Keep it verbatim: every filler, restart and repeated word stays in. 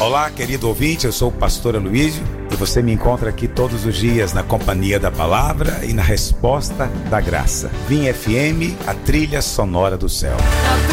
Olá, querido ouvinte, eu sou o pastor Aloísio e você me encontra aqui todos os dias na companhia da palavra e na resposta da graça. Vim F M, a trilha sonora do céu.